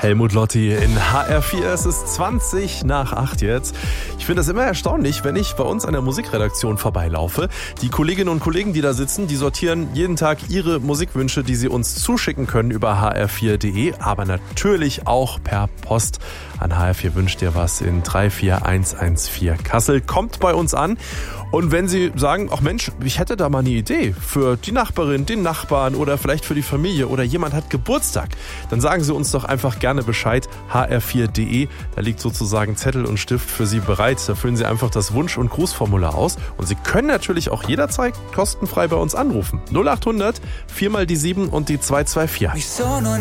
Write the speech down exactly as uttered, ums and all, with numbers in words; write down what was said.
Helmut Lotti in H R vier. Es ist zwanzig nach acht jetzt. Ich finde das immer erstaunlich, wenn ich bei uns an der Musikredaktion vorbeilaufe. Die Kolleginnen und Kollegen, die da sitzen, die sortieren jeden Tag ihre Musikwünsche, die sie uns zuschicken können über h r vier punkt d e, aber natürlich auch per Post an H R vier wünscht dir was in drei vier eins eins vier Kassel. Kommt bei uns an. Und wenn Sie sagen, ach Mensch, ich hätte da mal eine Idee für die Nachbarin, den Nachbarn oder vielleicht für die Familie oder jemand hat Geburtstag, dann sagen Sie uns doch einfach gerne Bescheid, h r vier punkt d e. Da liegt sozusagen Zettel und Stift für Sie bereit. Da füllen Sie einfach das Wunsch- und Grußformular aus. Und Sie können natürlich auch jederzeit kostenfrei bei uns anrufen. null acht hundert, vier mal die sieben und die zwei zwei vier.